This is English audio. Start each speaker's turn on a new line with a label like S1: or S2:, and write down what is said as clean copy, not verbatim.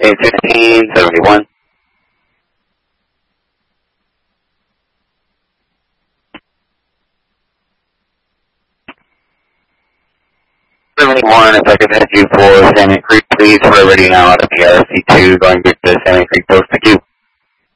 S1: 81671. 71, if I could hit you for Salmon Creek, please. We're ready now out of the RC2 going back to Salmon Creek Post. Thank you.